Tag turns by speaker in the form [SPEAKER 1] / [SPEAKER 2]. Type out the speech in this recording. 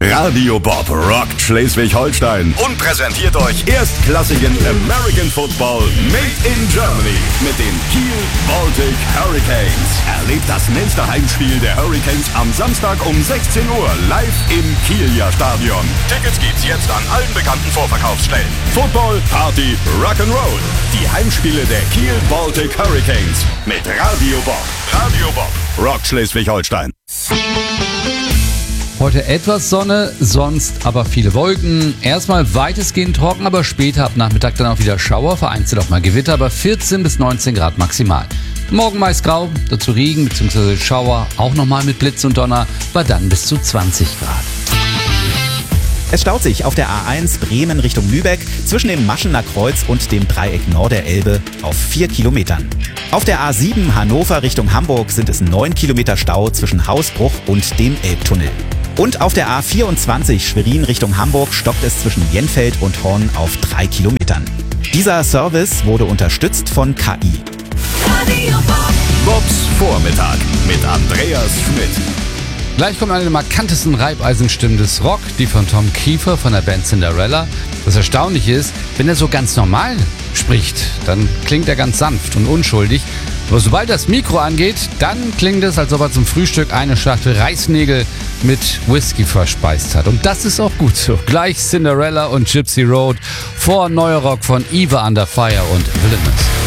[SPEAKER 1] Radio Bob rockt Schleswig-Holstein und präsentiert euch erstklassigen American Football made in Germany mit den Kiel Baltic Hurricanes. Erlebt das nächste Heimspiel der Hurricanes am Samstag um 16 Uhr live im Kieler Stadion. Tickets gibt's jetzt an allen bekannten Vorverkaufsstellen. Football, Party, Rock'n'Roll. Die Heimspiele der Kiel Baltic Hurricanes mit Radio Bob. Radio Bob rockt Schleswig-Holstein.
[SPEAKER 2] Heute etwas Sonne, sonst aber viele Wolken. Erstmal weitestgehend trocken, aber später ab Nachmittag dann auch wieder Schauer, vereinzelt auch mal Gewitter, aber 14 bis 19 Grad maximal. Morgen meist grau, dazu Regen bzw. Schauer, auch nochmal mit Blitz und Donner, aber dann bis zu 20 Grad.
[SPEAKER 3] Es staut sich auf der A1 Bremen Richtung Lübeck zwischen dem Maschener Kreuz und dem Dreieck Norderelbe auf 4 Kilometern. Auf der A7 Hannover Richtung Hamburg sind es 9 Kilometer Stau zwischen Hausbruch und dem Elbtunnel. Und auf der A24 Schwerin Richtung Hamburg stockt es zwischen Jenfeld und Horn auf 3 Kilometern. Dieser Service wurde unterstützt von KI.
[SPEAKER 1] Bobs Vormittag mit Andreas Schmidt.
[SPEAKER 2] Gleich kommt eine der markantesten Reibeisenstimmen des Rock, die von Tom Kiefer von der Band Cinderella. Das Erstaunliche ist, wenn er so ganz normal spricht, dann klingt er ganz sanft und unschuldig. Aber sobald das Mikro angeht, dann klingt es, als ob er zum Frühstück eine Schachtel Reisnägel mit Whisky verspeist hat. Und das ist auch gut so. Gleich Cinderella und Gypsy Road vor neuer Rock von Eva Under Fire und Villainous.